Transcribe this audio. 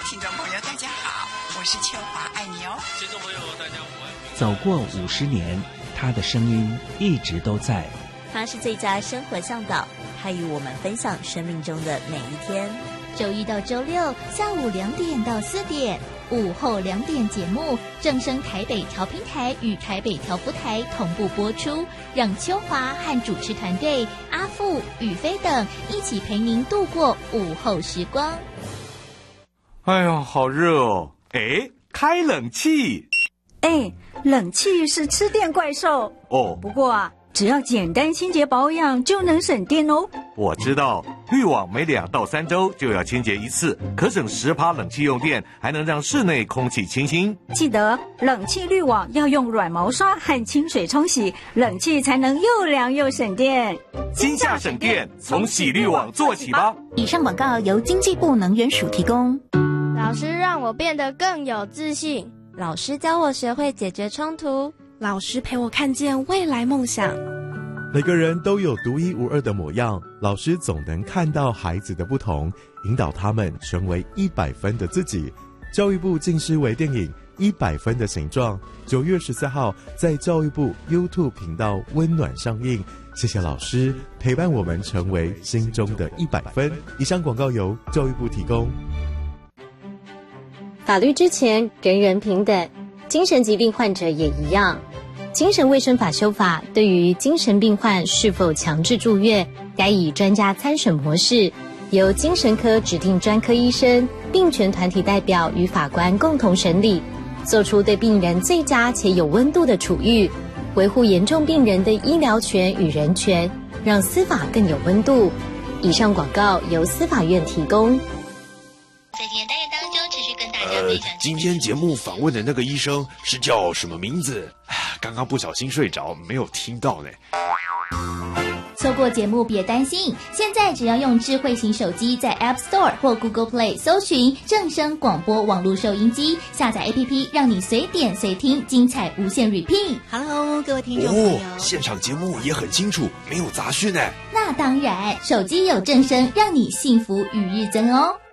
听众朋友大家好，我是秋华，爱你哦。 听众朋友大家午安。 走过50年，他的声音一直都在。 他是最佳生活向导，他与我们分享生命中的每一天。 周一到周六下午2点到4点，午后2点节目正声台北调频台与台北调布台同步播出，让秋华和主持团队阿富、宇飞等一起陪您度过午后时光。 哎呀，好热哦！哎，开冷气。 哎，冷气是吃电怪兽哦。 不过啊，只要简单清洁保养就能省电哦。 我知道，滤网每2到3周就要清洁一次，可省10%冷气用电，还能让室内空气清新。 记得冷气滤网要用软毛刷和清水冲洗，冷气才能又凉又省电。 今夏省电，从洗滤网做起吧。 以上广告由经济部能源署提供。 老师让我变得更有自信， 老师教我学会解决冲突， 老师陪我看见未来梦想。 每个人都有独一无二的模样，老师总能看到孩子的不同，引导他们成为100分的自己。教育部近视微电影100分的形状，9月14号在教育部 YouTube 频道温暖上映。谢谢老师陪伴我们成为心中的100分。以上广告由教育部提供。 法律之前人人平等，精神疾病患者也一样。精神卫生法修法对于精神病患是否强制住院，该以专家参审模式，由精神科指定专科医生、病权团体代表与法官共同审理，做出对病人最佳且有温度的处遇，维护严重病人的医疗权与人权，让司法更有温度。以上广告由司法院提供。 在今天单元当中，持续跟大家分享。 今天节目访问的那个医生是叫什么名字？刚刚不小心睡着，没有听到呢。 错过节目别担心，现在只要用智慧型手机在 App Store 或 Google Play 搜寻正声广播网络收音机，下载 APP， 让你随点随听，精彩无限 repeat。Hello， 各位听众朋友， 现场节目也很清楚，没有杂讯呢。 那当然，手机有正声，让你幸福与日增哦。